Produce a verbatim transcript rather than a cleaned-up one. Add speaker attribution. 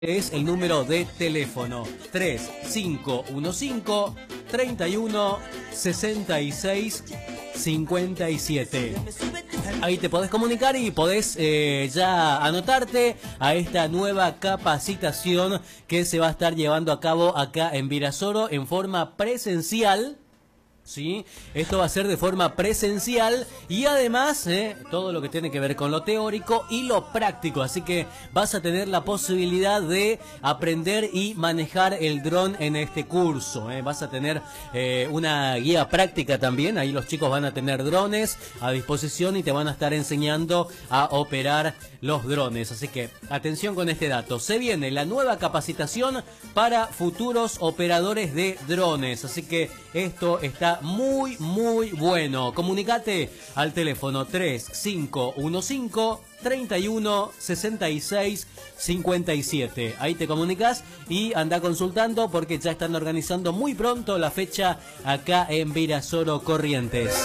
Speaker 1: Es el número de teléfono tres cinco uno cinco, treinta y uno, sesenta y seis, cincuenta y siete. Ahí te podés comunicar y podés eh, ya anotarte a esta nueva capacitación que se va a estar llevando a cabo acá en Virasoro en forma presencial. ¿Sí? Esto va a ser de forma presencial y además eh, todo lo que tiene que ver con lo teórico y lo práctico, así que vas a tener la posibilidad de aprender y manejar el dron en este curso, eh. Vas a tener eh, una guía práctica también, ahí los chicos van a tener drones a disposición y te van a estar enseñando a operar los drones, así que atención con este dato, se viene la nueva capacitación para futuros operadores de drones, así que esto está muy muy bueno. Comunicate al teléfono tres cinco uno cinco, treinta y uno, sesenta y seis, cincuenta y siete. Ahí te comunicas y anda consultando porque ya están organizando muy pronto la fecha acá en Virasoro Corrientes.